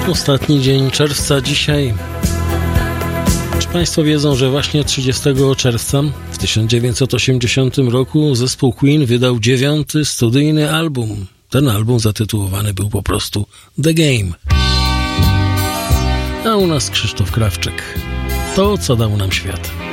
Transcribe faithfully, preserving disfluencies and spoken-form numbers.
Ostatni dzień czerwca dzisiaj. Czy Państwo wiedzą, że właśnie trzydziestego czerwca w tysiąc dziewięćset osiemdziesiątym roku zespół Queen wydał dziewiąty studyjny album. Ten album zatytułowany był po prostu The Game. A u nas Krzysztof Krawczyk. To, co dał nam świat.